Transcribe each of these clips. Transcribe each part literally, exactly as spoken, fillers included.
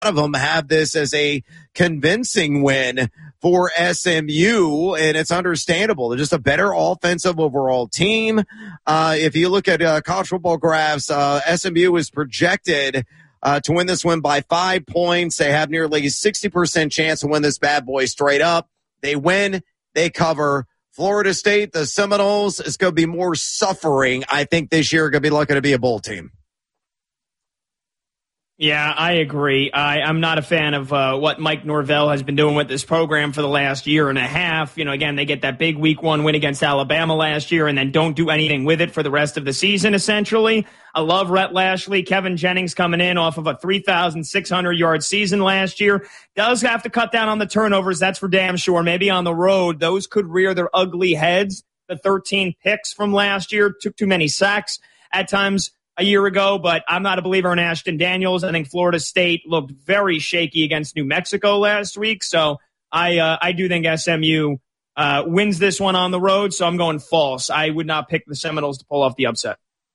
of them have this as a convincing win for S M U, and it's understandable. They're just a better offensive overall team. Uh, if you look at uh, college football graphs, uh, S M U is projected uh, to win this one by five points. They have nearly a sixty percent chance to win this bad boy straight up. They win, they cover. Florida State, the Seminoles, is going to be more suffering, I think, this year. Going to be looking to be a bowl team. Yeah, I agree. I, I'm not a fan of uh, what Mike Norvell has been doing with this program for the last year and a half. You know, again, they get that big week one win against Alabama last year and then don't do anything with it for the rest of the season, essentially. I love Rhett Lashley. Kevin Jennings coming in off of a three thousand six hundred yard season last year. Does have to cut down on the turnovers, that's for damn sure. Maybe on the road, those could rear their ugly heads. The thirteen picks from last year took too many sacks at times a year ago, but I'm not a believer in Ashton Daniels. I think Florida State looked very shaky against New Mexico last week, so I uh, I do think S M U uh, wins this one on the road, so I'm going false. I would not pick the Seminoles to pull off the upset.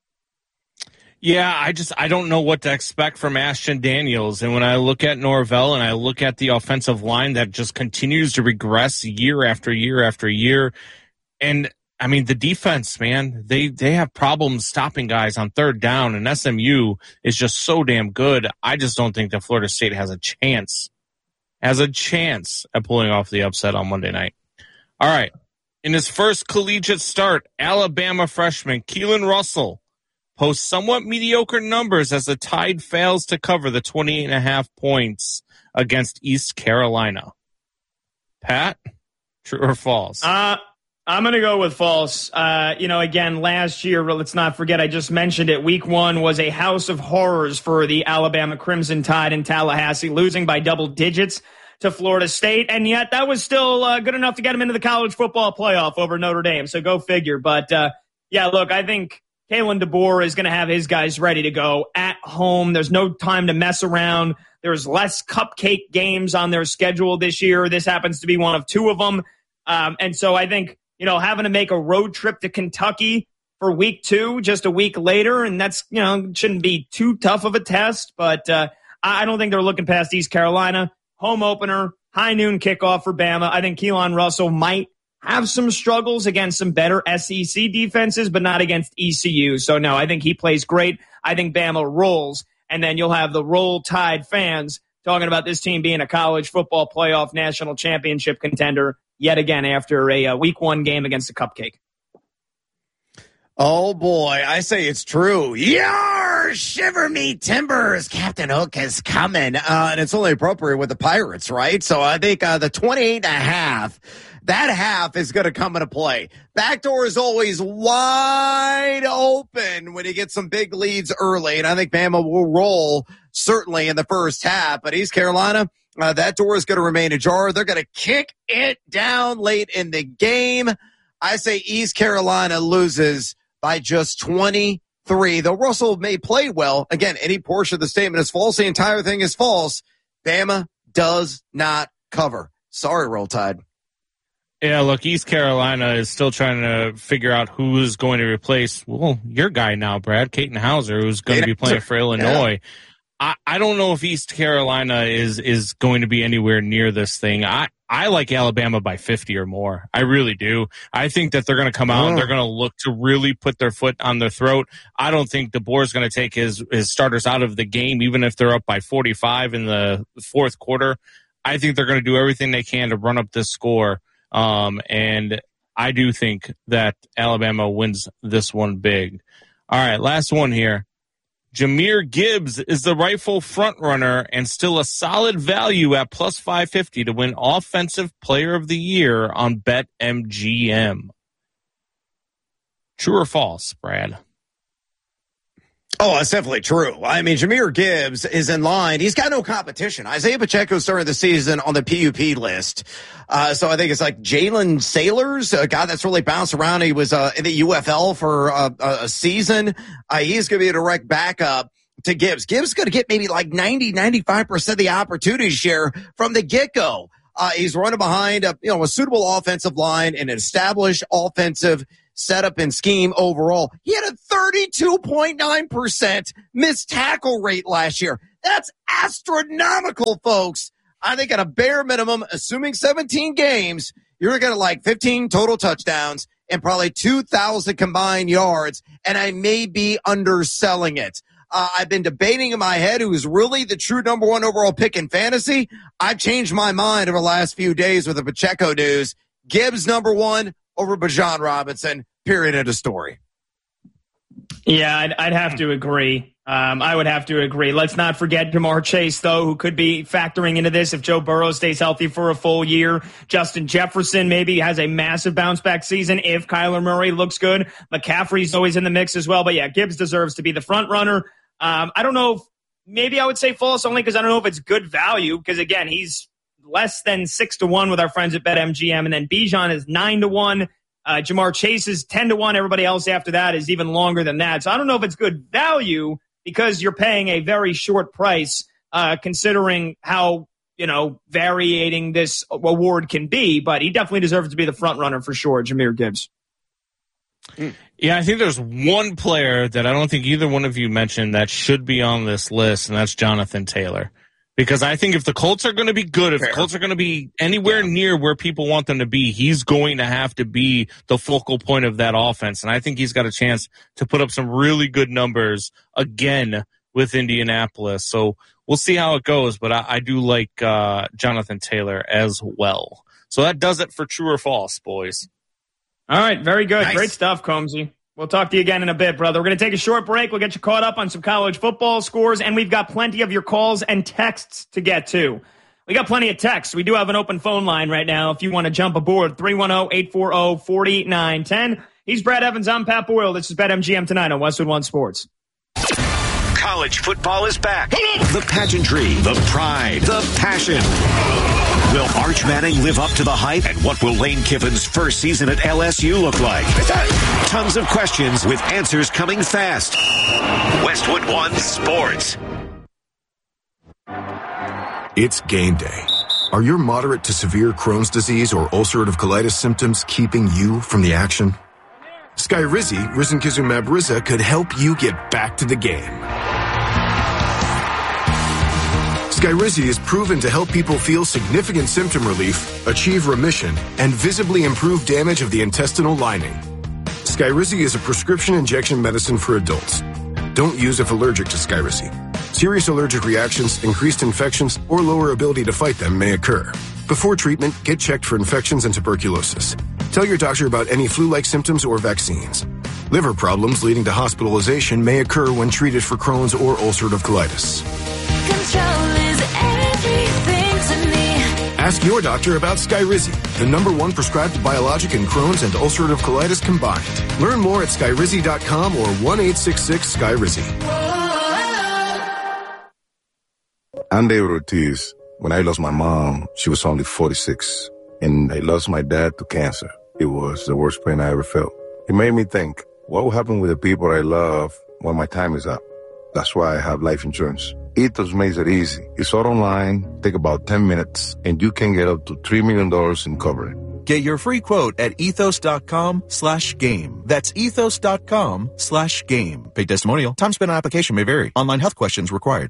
Yeah, I just I don't know what to expect from Ashton Daniels, and when I look at Norvell and I look at the offensive line that just continues to regress year after year after year, and I mean, the defense, man, they, they have problems stopping guys on third down, and S M U is just so damn good. I just don't think that Florida State has a chance, has a chance at pulling off the upset on Monday night. All right. In his first collegiate start, Alabama freshman Keelan Russell posts somewhat mediocre numbers as the Tide fails to cover the twenty-eight and a half points against East Carolina. Pat, true or false? Uh, I'm going to go with false. Uh, you know, again, last year, let's not forget, I just mentioned it, week one was a house of horrors for the Alabama Crimson Tide in Tallahassee, losing by double digits to Florida State, and yet that was still uh, good enough to get them into the college football playoff over Notre Dame, so go figure. But, uh, yeah, look, I think Kalen DeBoer is going to have his guys ready to go at home. There's no time to mess around. There's less cupcake games on their schedule this year. This happens to be one of two of them. Um, and so I think, you know, having to make a road trip to Kentucky for week two, just a week later, and that's, you know, shouldn't be too tough of a test. But uh, I don't think they're looking past East Carolina. Home opener, high noon kickoff for Bama. I think Keelan Russell might have some struggles against some better S E C defenses, but not against E C U. So, no, I think he plays great. I think Bama rolls. And then you'll have the Roll Tide fans talking about this team being a college football playoff national championship contender yet again after a, a week one game against a cupcake. Oh, boy, I say it's true. Yar, shiver me timbers. Captain Hook is coming. Uh, and it's only appropriate with the Pirates, right? So I think uh, the twenty-eight and a half, that half is going to come into play. Backdoor is always wide open when you get some big leads early. And I think Bama will roll certainly in the first half. But East Carolina, uh, that door is going to remain ajar. They're going to kick it down late in the game. I say East Carolina loses by just twenty-three. Though Russell may play well. Again, any portion of the statement is false. The entire thing is false. Bama does not cover. Sorry, Roll Tide. Yeah, look, East Carolina is still trying to figure out who is going to replace, well, your guy now, Brad, Caton Hauser, who's going to be playing for Illinois. Yeah. I, I don't know if East Carolina is is going to be anywhere near this thing. I, I like Alabama by fifty or more. I really do. I think that they're going to come out oh. and they're going to look to really put their foot on their throat. I don't think DeBoer is going to take his, his starters out of the game, even if they're up by forty-five in the fourth quarter. I think they're going to do everything they can to run up this score. Um, and I do think that Alabama wins this one big. All right, last one here. Jahmyr Gibbs is the rightful front runner and still a solid value at plus five fifty to win Offensive Player of the Year on BetMGM. True or false, Brad? Oh, that's definitely true. I mean, Jahmyr Gibbs is in line. He's got no competition. Isaiah Pacheco started the season on the P U P list. Uh, so I think it's like Jalen Sailors, a guy that's really bounced around. He was uh, in the U F L for uh, a season. Uh, he's going to be a direct backup to Gibbs. Gibbs is going to get maybe like ninety, ninety-five percent of the opportunity share from the get-go. Uh, he's running behind a, you know, a suitable offensive line and an established offensive setup and scheme overall. He had a thirty-two point nine percent missed tackle rate last year. That's astronomical, folks. I think at a bare minimum, assuming seventeen games, you're going to like fifteen total touchdowns and probably two thousand combined yards, and I may be underselling it. Uh, I've been debating in my head who is really the true number one overall pick in fantasy. I've changed my mind over the last few days with the Pacheco news. Gibbs number one over Bijan Robinson, period, end of story. Yeah, I'd, I'd have to agree. Um, I would have to agree. Let's not forget Jamar Chase, though, who could be factoring into this if Joe Burrow stays healthy for a full year. Justin Jefferson maybe has a massive bounce-back season if Kyler Murray looks good. McCaffrey's always in the mix as well. But, yeah, Gibbs deserves to be the front runner. Um, I don't know if maybe I would say false only because I don't know if it's good value because, again, he's less than six to one with our friends at BetMGM. And then Bijan is nine to one. Uh, Jamar Chase is ten to one. Everybody else after that is even longer than that. So I don't know if it's good value because you're paying a very short price, uh, considering how, you know, varying this award can be. But he definitely deserves to be the front runner for sure, Jahmyr Gibbs. Yeah, I think there's one player that I don't think either one of you mentioned that should be on this list, and that's Jonathan Taylor. Because I think if the Colts are going to be good, if Fair. the Colts are going to be anywhere yeah. near where people want them to be, he's going to have to be the focal point of that offense. And I think he's got a chance to put up some really good numbers again with Indianapolis. So we'll see how it goes, but I, I do like uh, Jonathan Taylor as well. So that does it for true or false, boys. All right, very good. Nice. Great stuff, Combsy. We'll talk to you again in a bit, brother. We're going to take a short break. We'll get you caught up on some college football scores, and we've got plenty of your calls and texts to get to. We got plenty of texts. We do have an open phone line right now if you want to jump aboard, three one zero, eight four zero, four nine one zero. He's Brad Evans. I'm Pat Boyle. This is BetMGM Tonight on Westwood One Sports. College football is back. The pageantry, the pride, the passion. Will Arch Manning live up to the hype? And what will Lane Kiffin's first season at L S U look like? Tons of questions with answers coming fast. Westwood One Sports. It's game day. Are your moderate to severe Crohn's disease or ulcerative colitis symptoms keeping you from the action? Skyrizi, risankizumab Riza, could help you get back to the game. Skyrizi is proven to help people feel significant symptom relief, achieve remission, and visibly improve damage of the intestinal lining. Skyrizi is a prescription injection medicine for adults. Don't use if allergic to Skyrizi. Serious allergic reactions, increased infections, or lower ability to fight them may occur. Before treatment, get checked for infections and tuberculosis. Tell your doctor about any flu-like symptoms or vaccines. Liver problems leading to hospitalization may occur when treated for Crohn's or ulcerative colitis. Control is everything to me. Ask your doctor about Skyrizi, the number one prescribed biologic in Crohn's and ulcerative colitis combined. Learn more at skyrizi dot com or one eight six six Skyrizi. I'm David Ortiz. When I lost my mom, she was only forty-six. And I lost my dad to cancer. It was the worst pain I ever felt. It made me think, what will happen with the people I love when my time is up? That's why I have life insurance. Ethos makes it easy. It's all online, take about ten minutes, and you can get up to three million dollars in coverage. Get your free quote at ethos.com slash game. That's ethos.com slash game. Paid testimonial. Time spent on application may vary. Online health questions required.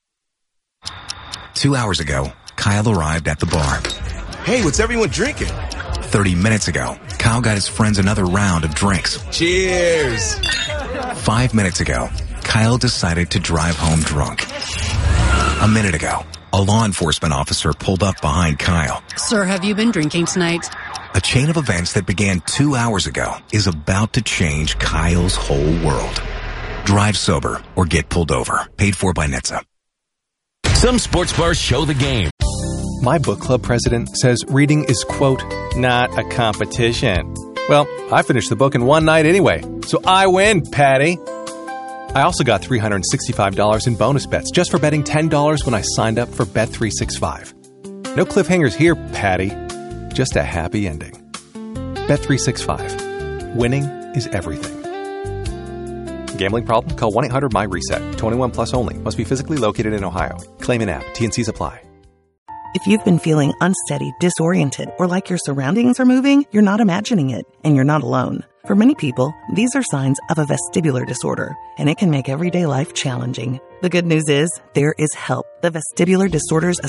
Two hours ago, Kyle arrived at the bar. Hey, what's everyone drinking? Thirty minutes ago, Kyle got his friends another round of drinks. Cheers! Five minutes ago, Kyle decided to drive home drunk. A minute ago, a law enforcement officer pulled up behind Kyle. Sir, have you been drinking tonight? A chain of events that began two hours ago is about to change Kyle's whole world. Drive sober or get pulled over. Paid for by N H T S A. Some sports bars show the game. My book club president says reading is, quote, not a competition. Well, I finished the book in one night anyway, so I win, Patty. I also got three hundred sixty-five dollars in bonus bets just for betting ten dollars when I signed up for Bet three sixty-five. No cliffhangers here, Patty. Just a happy ending. Bet three sixty-five. Winning is everything. Gambling problem? Call one eight hundred my reset. twenty-one plus only. Must be physically located in Ohio. Claim in app. T N Cs apply. If you've been feeling unsteady, disoriented, or like your surroundings are moving, you're not imagining it, and you're not alone. For many people, these are signs of a vestibular disorder, and it can make everyday life challenging. The good news is there is help. The Vestibular Disorders